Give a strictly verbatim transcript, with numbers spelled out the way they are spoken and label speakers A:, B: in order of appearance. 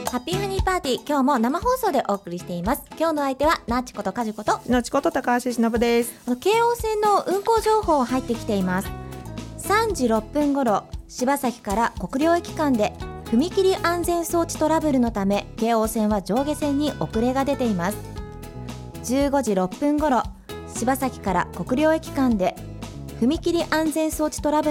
A: ハッピーハニーパーティー、今日も生放送でお送りしています。今日の相手はなっちことかじこと
B: のちこと高橋しのぶです。
A: 京王線の運行情報入ってきています。さんじろっぷん頃、柴崎から国領駅間で踏切安全装置トラブルのため京王線は上下線に遅れが出ています。じゅうごじろっぷん頃、柴崎から国領駅間で踏切安全装置トラブル